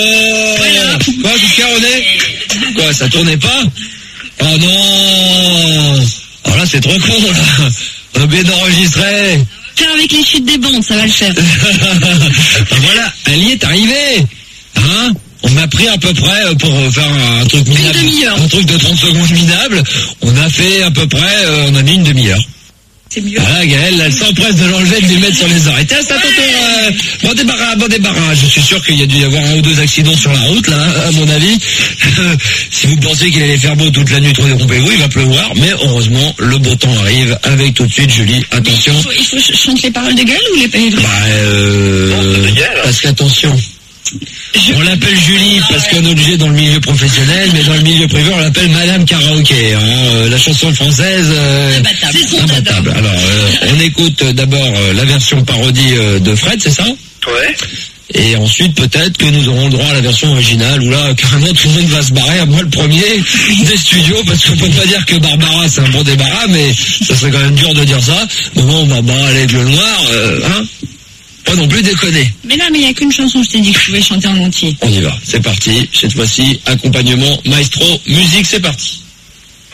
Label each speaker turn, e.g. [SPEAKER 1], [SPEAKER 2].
[SPEAKER 1] Voilà. Quoi, du caronnet? Quoi, ça tournait pas? Oh non! Alors là, c'est trop con, là. On a bien enregistré.
[SPEAKER 2] Faire avec les chutes des bandes, ça va le faire.
[SPEAKER 1] Voilà, elle y est arrivée. Hein? On a pris à peu près pour faire un truc minable.
[SPEAKER 2] Une demi-heure.
[SPEAKER 1] Un truc de 30 secondes minable. On a fait à peu près, on a mis une demi-heure.
[SPEAKER 2] C'est mieux.
[SPEAKER 1] Voilà, Gaëlle, elle s'empresse de l'enlever, de lui mettre sur les oreilles. Tiens, c'est à ton tour. Bon débarras. Je suis sûr qu'il y a dû y avoir un ou deux accidents sur la route, là, à mon avis. Si vous pensez qu'il allait faire beau toute la nuit, trompez-vous, il va pleuvoir. Mais heureusement, le beau temps arrive avec tout de suite, Julie. Attention.
[SPEAKER 2] Il faut chanter les paroles de Gaëlle ou les paroles
[SPEAKER 1] parce qu'attention. On l'appelle Julie parce qu'on est obligé dans le milieu professionnel, mais dans le milieu privé, on l'appelle Madame Karaoké. Hein. La chanson française, imbattable. Alors, on écoute d'abord la version parodie de Fred, c'est ça?
[SPEAKER 3] Ouais.
[SPEAKER 1] Et ensuite, peut-être que nous aurons le droit à la version originale, où là, carrément, tout le monde va se barrer, à moi le premier, des studios, parce qu'on peut pas dire que Barbara, c'est un bon débarras, mais ça serait quand même dur de dire ça. Mais bon, Barbara, elle est avec le noir, hein? Pas non plus déconner.
[SPEAKER 2] Mais là, il n'y a qu'une chanson, je t'ai dit que je pouvais chanter en entier.
[SPEAKER 1] On y va, c'est parti. Cette fois-ci, accompagnement maestro, musique, c'est parti.